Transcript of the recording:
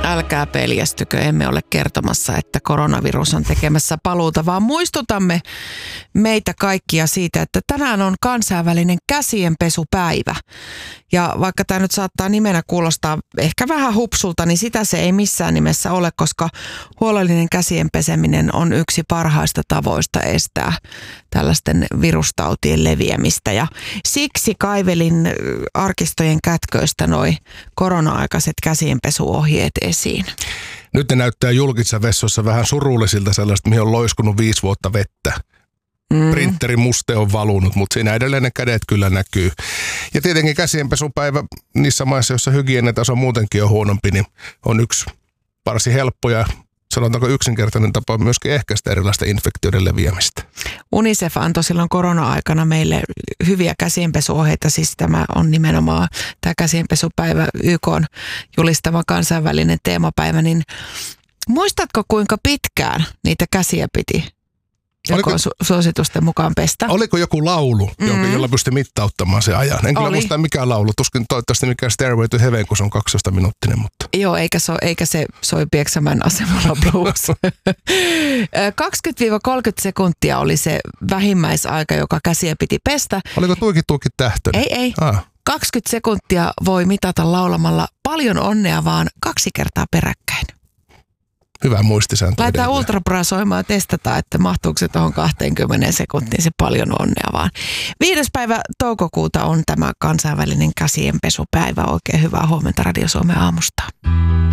älkää peljästykö, emme ole kertomassa, että koronavirus on tekemässä paluuta, vaan muistutamme meitä kaikkia siitä, että tänään on kansainvälinen käsienpesupäivä. Ja vaikka tämä nyt saattaa nimenä kuulostaa ehkä vähän hupsulta, niin sitä se ei missään nimessä ole, koska huolellinen käsien peseminen on yksi parhaista tavoista estää tällaisten virustautien leviämistä. Ja siksi kaivelin arkistojen kätköistä noi korona-aikaiset käsienpesuohjeet esiin. Nyt ne näyttää julkisissa vessoissa vähän surullisilta sellaista, mihin on loiskunut 5 vuotta vettä. Printerin muste on valunut, mutta siinä edelleen ne kädet kyllä näkyy. Ja tietenkin käsienpesupäivä niissä maissa, joissa hygieniataso muutenkin on huonompi, niin on yksi varsin helppo ja sanotaanko yksinkertainen tapa myöskin ehkäistä erilaista infektioiden leviämistä. UNICEF antoi silloin korona-aikana meille hyviä käsienpesuohjeita, siis tämä on nimenomaan tämä käsienpesupäivä, YK:n julistama kansainvälinen teemapäivä, niin muistatko kuinka pitkään niitä käsiä piti suositusten mukaan pestä? Oliko joku laulu, jolla pystyi mittauttamaan sen ajan? En kyllä muista mikä laulu, tuskin toivottavasti mikä Stairway to Heaven, kun se on 12-minuuttinen. Mutta. Joo, eikä se soi Pieksämäen asemalla blues. 20-30 sekuntia oli se vähimmäisaika, joka käsiä piti pestä. Oliko tuiki tähtöinen? Ei. 20 sekuntia voi mitata laulamalla paljon onnea vaan 2 kertaa peräkkäin. Hyvä muistisääntö. Laitetaan ultrabra soimaan ja testataan, että mahtuuko se tuohon 20 sekuntiin, se paljon onnea vaan. 5. päivä toukokuuta on tämä kansainvälinen käsienpesupäivä. Oikein hyvää huomenta Radio Suomen aamusta.